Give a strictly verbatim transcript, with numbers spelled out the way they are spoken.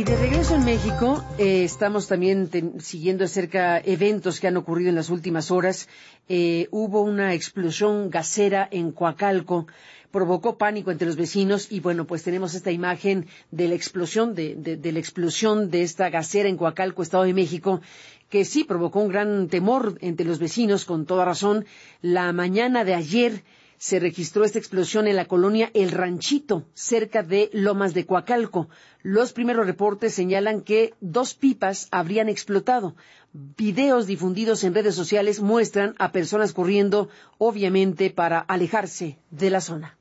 de regreso en México, eh, estamos también ten, siguiendo de cerca eventos que han ocurrido en las últimas horas. Eh, hubo una explosión gasera en Coacalco, provocó pánico entre los vecinos y bueno, pues tenemos esta imagen de la explosión, de, de, de la explosión de esta gasera en Coacalco, Estado de México, que sí provocó un gran temor entre los vecinos, con toda razón. La mañana de ayer se registró esta explosión en la colonia El Ranchito, cerca de Lomas de Coacalco. Los primeros reportes señalan que dos pipas habrían explotado. Videos difundidos en redes sociales muestran a personas corriendo, obviamente para alejarse de la zona.